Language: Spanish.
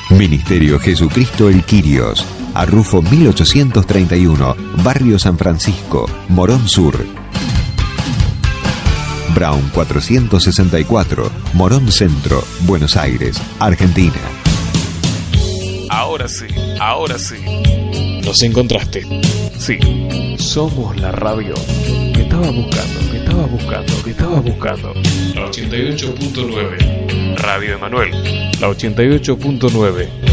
Ministerio Jesucristo el Quirios, Arrufo 1831, Barrio San Francisco, Morón Sur. Brown 464, Morón Centro, Buenos Aires, Argentina. Ahora sí. Nos encontraste. Sí, somos la radio que estabas buscando. La 88.9. Radio Emanuel. La 88.9.